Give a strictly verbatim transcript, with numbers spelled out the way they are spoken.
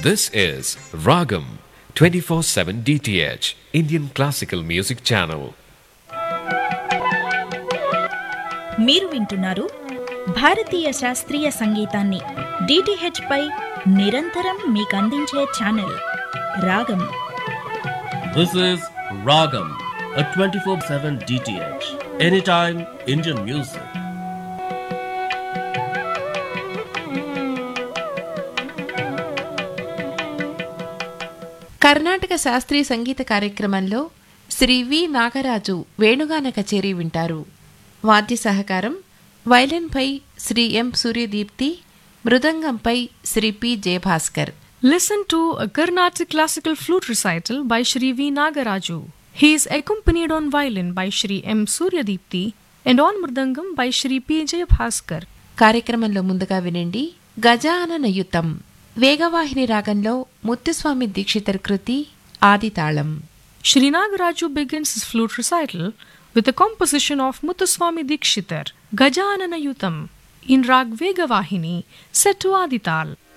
This is Ragam twenty-four seven D T H Indian Classical Music Channel. మీరు వింటున్నారు భారతీయ శాస్త్రీయ సంగీతాన్ని డిటిహెచ్ పై నిరంతరం మీకు అందించే ఛానల్ రాగం. This is Ragam, a twenty-four seven D T H, anytime Indian music. Karnataka శాస్త్రీయ సంగీత కార్యక్రమంలో శ్రీ వి నాగరాజు వేణుగాన కచేరీ వింటారు. వాద్య సహకారం వైలిన్పై శ్రీ ఎం Suryadeepti, మృదంగంపై Shri P Jayabhaskar. Listen to a Carnatic classical flute recital by Shri V. Nagaraju. He is accompanied on violin by Shri M. Suryadipti and on mridangam by Shri P. Jayabhaskar. కార్యక్రమంలో ముందుగా వినండి గజాననయుతం. వేగవాహిని రాగంలో ముత్తుస్వామి దీక్షితర్ కృతి ఆదితాళం. Shri Nagaraju begins his flute recital with a composition of Muthuswami Dikshitar, Gajanana Yutam, in Rag Vegavahini, set to Adital.